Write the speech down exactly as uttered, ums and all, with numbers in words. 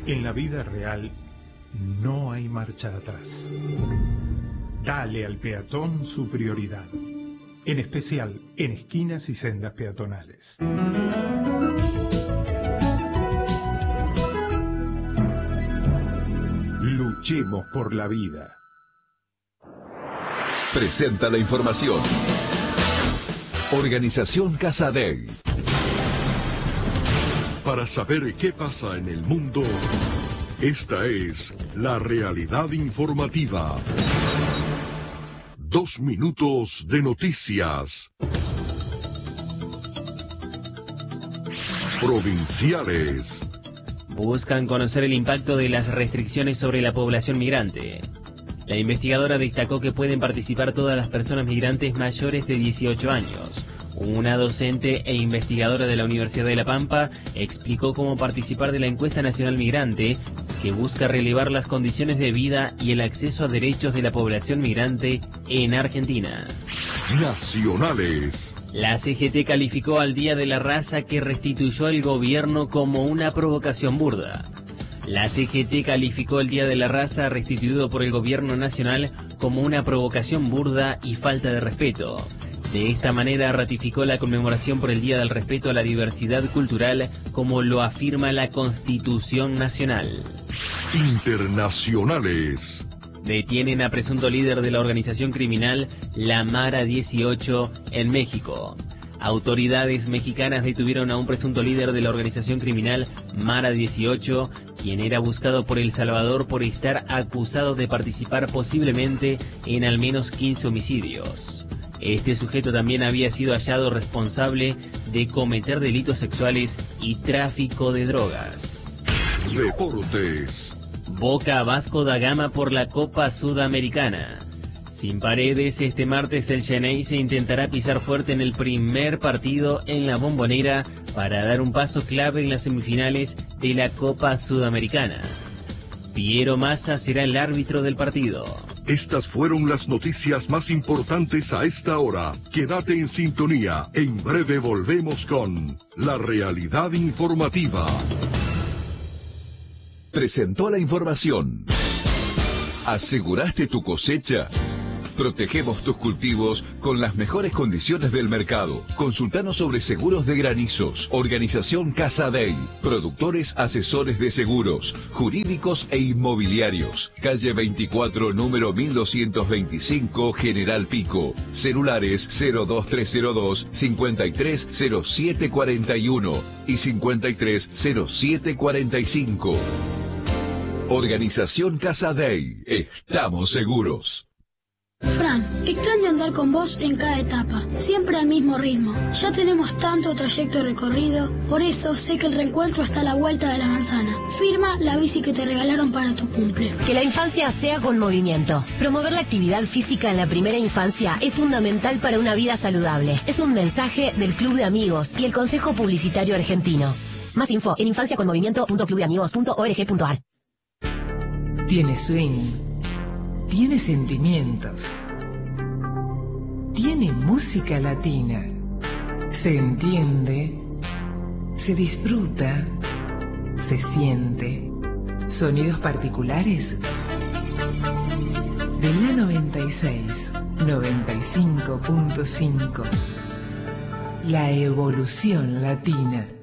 En la vida real no hay marcha atrás. Dale al peatón su prioridad, en especial en esquinas y sendas peatonales. Luchemos por la vida. Presenta la información. Organización Casadei. Para saber qué pasa en el mundo, esta es la realidad informativa. Dos minutos de noticias. Provinciales. Buscan conocer el impacto de las restricciones sobre la población migrante. La investigadora destacó que pueden participar todas las personas migrantes mayores de dieciocho años. Una docente e investigadora de la Universidad de La Pampa explicó cómo participar de la encuesta nacional migrante, que busca relevar las condiciones de vida y el acceso a derechos de la población migrante en Argentina. Nacionales. La C G T calificó al Día de la Raza que restituyó el gobierno como una provocación burda. La C G T calificó el Día de la Raza restituido por el gobierno nacional como una provocación burda y falta de respeto. De esta manera ratificó la conmemoración por el Día del Respeto a la Diversidad Cultural, como lo afirma la Constitución Nacional. Internacionales. Detienen a presunto líder de la organización criminal La Mara dieciocho en México. Autoridades mexicanas detuvieron a un presunto líder de la organización criminal Mara dieciocho, quien era buscado por El Salvador por estar acusado de participar posiblemente en al menos quince homicidios. Este sujeto también había sido hallado responsable de cometer delitos sexuales y tráfico de drogas. Deportes. Boca Vasco da Gama por la Copa Sudamericana. Sin Paredes, este martes el Xeneize intentará pisar fuerte en el primer partido en la Bombonera para dar un paso clave en las semifinales de la Copa Sudamericana. Piero Massa será el árbitro del partido. Estas fueron las noticias más importantes a esta hora. Quédate en sintonía. En breve volvemos con la realidad informativa. Presentó la información. ¿Aseguraste tu cosecha? Protegemos tus cultivos con las mejores condiciones del mercado. Consultanos sobre seguros de granizos. Organización Casadei. Productores asesores de seguros, jurídicos e inmobiliarios. Calle veinticuatro, número mil doscientos veinticinco, General Pico. Celulares cero dos tres cero dos, cincuenta y tres cero siete cuarenta y uno y cincuenta y tres cero siete cuarenta y cinco. Organización Casadei. Estamos seguros. Fran, extraño andar con vos en cada etapa, siempre al mismo ritmo. Ya tenemos tanto trayecto recorrido, por eso sé que el reencuentro está a la vuelta de la manzana. Firma la bici que te regalaron para tu cumple. Que la infancia sea con movimiento. Promover la actividad física en la primera infancia es fundamental para una vida saludable. Es un mensaje del Club de Amigos y el Consejo Publicitario Argentino. Más info en infancia con movimiento punto club de amigos punto org punto ar. Tiene swing. Tiene sentimientos. Tiene música latina. Se entiende. Se disfruta. Se siente. Sonidos particulares. De la noventa y seis, noventa y cinco punto cinco. La evolución latina.